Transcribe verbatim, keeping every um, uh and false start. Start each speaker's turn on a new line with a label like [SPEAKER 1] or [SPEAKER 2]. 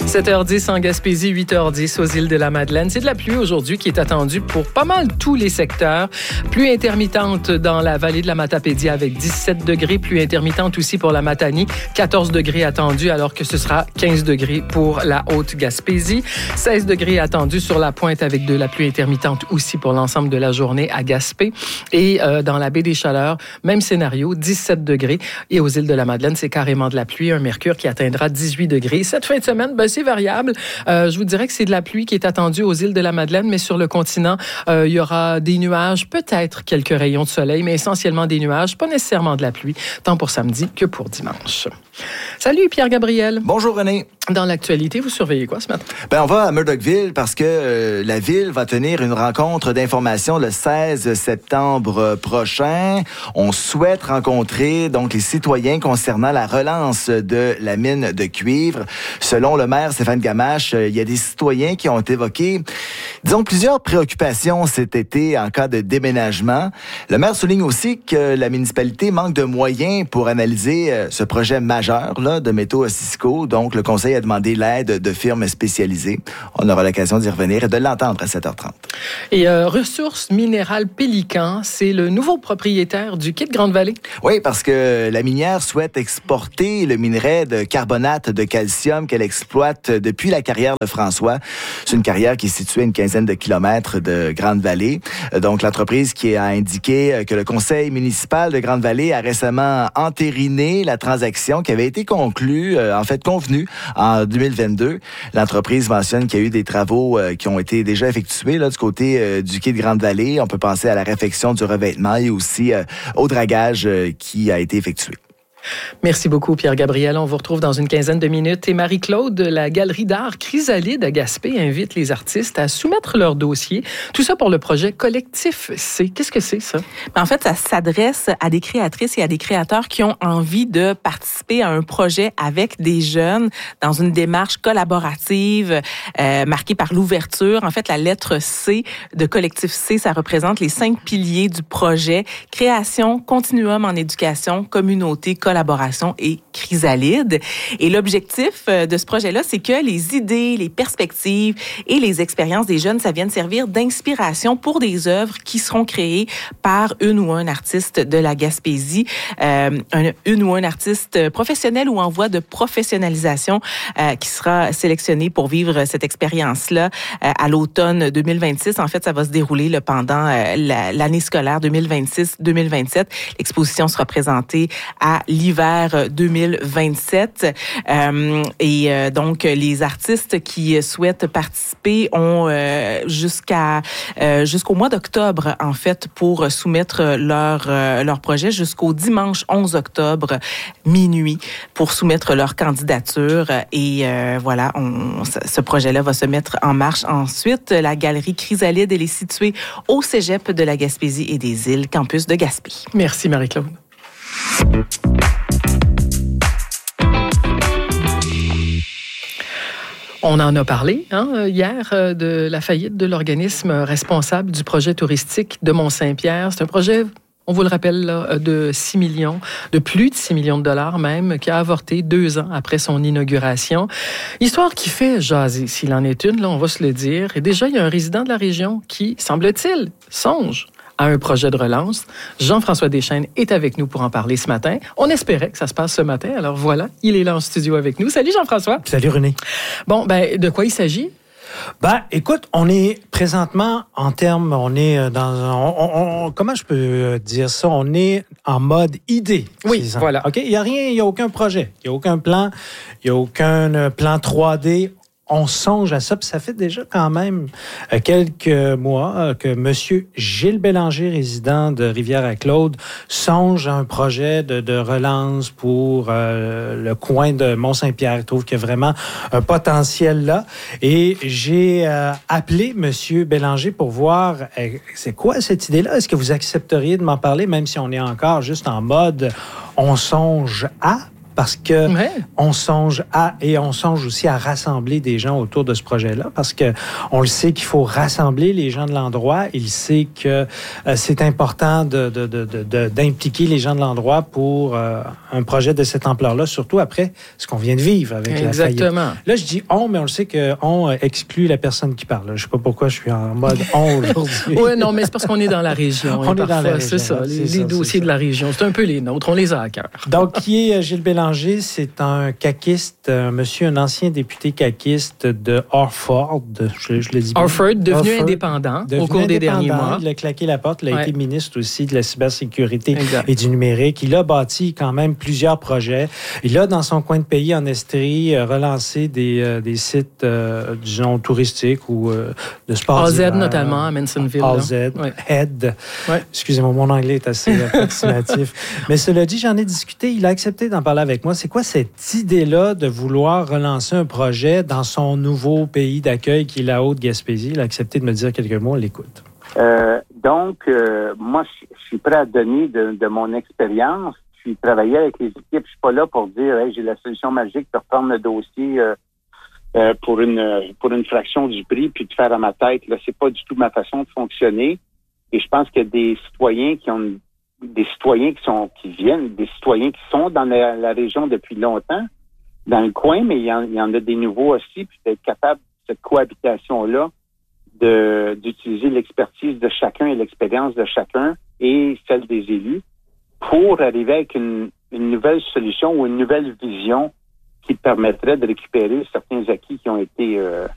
[SPEAKER 1] sept heures dix en Gaspésie, huit heures dix aux îles de la Madeleine. C'est de la pluie aujourd'hui qui est attendue pour pas mal tous les secteurs. Pluie intermittente dans la vallée de la Matapédia avec dix-sept degrés. Pluie intermittente aussi pour la Matanie. quatorze degrés attendus alors que ce sera quinze degrés pour la Haute-Gaspésie. seize degrés attendus sur la Pointe avec de la pluie intermittente aussi pour l'ensemble de la journée à Gaspé. Et euh, dans la baie des Chaleurs, même scénario, dix-sept degrés. Et aux îles de la Madeleine, c'est carrément de la pluie. Un mercure qui atteindra dix-huit degrés. Cette fin de semaine, ben, c'est variable. Euh, je vous dirais que c'est de la pluie qui est attendue aux îles de la Madeleine, mais sur le continent, euh, il y aura des nuages, peut-être quelques rayons de soleil, mais essentiellement des nuages, pas nécessairement de la pluie, tant pour samedi que pour dimanche. Salut Pierre-Gabriel.
[SPEAKER 2] Bonjour René.
[SPEAKER 1] Dans l'actualité, vous surveillez quoi ce matin?
[SPEAKER 2] Ben, on va à Murdochville parce que euh, la ville va tenir une rencontre d'information le seize septembre prochain. On souhaite rencontrer donc les citoyens concernant la relance de la mine de cuivre. Selon le maire Stéphane Gamache, il y a des citoyens qui ont évoqué, disons, plusieurs préoccupations cet été en cas de déménagement. Le maire souligne aussi que la municipalité manque de moyens pour analyser euh, ce projet majeur là, de métaux Cisco. Donc, le conseil a demandé l'aide de firmes spécialisées. On aura l'occasion d'y revenir et de l'entendre à sept heures trente.
[SPEAKER 1] Et euh, Ressources minérales Pélican, c'est le nouveau propriétaire du quai de Grande-Vallée?
[SPEAKER 2] Oui, parce que la minière souhaite exporter le minerai de carbonate de calcium qu'elle exploite depuis la carrière de François. C'est une carrière qui est située à une quinzaine de kilomètres de Grande-Vallée. Donc, l'entreprise qui a indiqué que le conseil municipal de Grande-Vallée a récemment entériné la transaction qui avait été conclue, en fait convenue, en deux mille vingt-deux. L'entreprise mentionne qu'il y a eu des travaux euh, qui ont été déjà effectués là, du côté euh, du quai de Grande-Vallée. On peut penser à la réfection du revêtement et aussi euh, au dragage euh, qui a été effectué.
[SPEAKER 1] Merci beaucoup, Pierre-Gabriel. On vous retrouve dans une quinzaine de minutes. Et Marie-Claude de la Galerie d'art Chrysalide à Gaspé invite les artistes à soumettre leur dossier. Tout ça pour le projet Collectif C. Qu'est-ce que c'est, ça?
[SPEAKER 3] En fait, ça s'adresse à des créatrices et à des créateurs qui ont envie de participer à un projet avec des jeunes dans une démarche collaborative euh, marquée par l'ouverture. En fait, la lettre C de Collectif C, ça représente les cinq piliers du projet: création, continuum en éducation, communauté, collaboration et chrysalide. Et l'objectif de ce projet-là, c'est que les idées, les perspectives et les expériences des jeunes, ça vienne servir d'inspiration pour des œuvres qui seront créées par une ou un artiste de la Gaspésie, euh, un, une ou un artiste professionnel ou en voie de professionnalisation euh, qui sera sélectionné pour vivre cette expérience-là euh, à l'automne deux mille vingt-six. En fait, ça va se dérouler là, pendant euh, la, l'année scolaire deux mille vingt-six deux mille vingt-sept. L'exposition sera présentée à l'hiver deux mille vingt-sept. Euh, et euh, donc, les artistes qui souhaitent participer ont euh, jusqu'à euh, jusqu'au mois d'octobre, en fait, pour soumettre leur, euh, leur projet, jusqu'au dimanche onze octobre, minuit, pour soumettre leur candidature. Et euh, voilà, on, ce projet-là va se mettre en marche ensuite. La Galerie Chrysalide, elle est située au Cégep de la Gaspésie et des Îles, campus de Gaspé.
[SPEAKER 1] Merci, Marie-Claude. On en a parlé hein, hier euh, de la faillite de l'organisme responsable du projet touristique de Mont-Saint-Pierre. C'est un projet, on vous le rappelle, là, de six millions, de plus de six millions de dollars même, qui a avorté deux ans après son inauguration. Histoire qui fait jaser, s'il en est une, là, on va se le dire. Et déjà, il y a un résident de la région qui, semble-t-il, songe à un projet de relance. Jean-François Deschaines est avec nous pour en parler ce matin. On espérait que ça se passe ce matin. Alors voilà, il est là en studio avec nous. Salut Jean-François.
[SPEAKER 4] Salut René.
[SPEAKER 1] Bon, ben de quoi il s'agit?
[SPEAKER 4] Ben, écoute, on est présentement en termes, on est dans, on, on, comment je peux dire ça? On est en mode idée.
[SPEAKER 1] Oui, voilà.
[SPEAKER 4] OK? Il n'y a rien, il n'y a aucun projet, il n'y a aucun plan, il n'y a aucun plan trois D. On songe à ça, puis ça fait déjà quand même quelques mois que M. Gilles Bélanger, résident de Rivière-à-Claude, songe à un projet de, de relance pour euh, le coin de Mont-Saint-Pierre. Il trouve qu'il y a vraiment un potentiel là. Et j'ai euh, appelé M. Bélanger pour voir euh, c'est quoi cette idée-là. Est-ce que vous accepteriez de m'en parler, même si on est encore juste en mode on songe à? parce que
[SPEAKER 1] ouais.
[SPEAKER 4] on songe à, et on songe aussi à rassembler des gens autour de ce projet-là, parce que on le sait qu'il faut rassembler les gens de l'endroit. Il sait que euh, c'est important de, de, de, de, de, d'impliquer les gens de l'endroit pour euh, un projet de cette ampleur-là, surtout après ce qu'on vient de vivre avec
[SPEAKER 1] Exactement.
[SPEAKER 4] la faillite. Là, je dis on, mais on le sait que on exclut la personne qui parle. Je ne sais pas pourquoi je suis en mode on aujourd'hui.
[SPEAKER 1] Oui, non, mais c'est parce qu'on est dans la région.
[SPEAKER 4] On est
[SPEAKER 1] parfois,
[SPEAKER 4] dans la région.
[SPEAKER 1] C'est ça,
[SPEAKER 4] c'est
[SPEAKER 1] les,
[SPEAKER 4] ça,
[SPEAKER 1] les dossiers
[SPEAKER 4] ça.
[SPEAKER 1] de la région. C'est un peu les nôtres, on les a à cœur.
[SPEAKER 4] Donc, qui est Gilles Bélanger? C'est un caquiste, un monsieur, un ancien député caquiste de Orford. Je, je le dis bien.
[SPEAKER 1] Orford, devenu
[SPEAKER 4] Orford,
[SPEAKER 1] indépendant
[SPEAKER 4] devenu
[SPEAKER 1] au cours des
[SPEAKER 4] indépendant.
[SPEAKER 1] derniers mois.
[SPEAKER 4] Il a claqué la porte. Il a
[SPEAKER 1] Ouais.
[SPEAKER 4] été ministre aussi de la cybersécurité
[SPEAKER 1] Exact.
[SPEAKER 4] et du numérique. Il a bâti quand même plusieurs projets. Il a, dans son coin de pays, en Estrie, relancé des, euh, des sites, euh, disons, touristiques ou euh, de sport
[SPEAKER 1] A Z
[SPEAKER 4] d'hiver.
[SPEAKER 1] notamment, à Mansonville.
[SPEAKER 4] A
[SPEAKER 1] là.
[SPEAKER 4] Z,
[SPEAKER 1] Ouais.
[SPEAKER 4] Head.
[SPEAKER 1] Ouais.
[SPEAKER 4] Excusez-moi, mon anglais est assez approximatif. Mais cela dit, j'en ai discuté. Il a accepté d'en parler avec moi. C'est quoi cette idée-là de vouloir relancer un projet dans son nouveau pays d'accueil qui est la Haute-Gaspésie? Il a accepté de me dire quelques mots. On l'écoute.
[SPEAKER 5] Euh, donc, euh, moi, je suis prêt à donner de, de mon expérience. Je suis travaillé avec les équipes. Je suis pas là pour dire hey, j'ai la solution magique de reprendre le dossier euh, euh, pour une pour une fraction du prix puis de faire à ma tête. Là, c'est pas du tout ma façon de fonctionner. Et je pense qu'il y a des citoyens qui ont des citoyens qui sont qui viennent, des citoyens qui sont dans la, la région depuis longtemps, dans le coin, mais il y en, il y en a des nouveaux aussi, puis d'être capable de cette cohabitation-là, de d'utiliser l'expertise de chacun et l'expérience de chacun et celle des élus pour arriver avec une, une nouvelle solution ou une nouvelle vision qui permettrait de récupérer certains acquis qui ont été euh,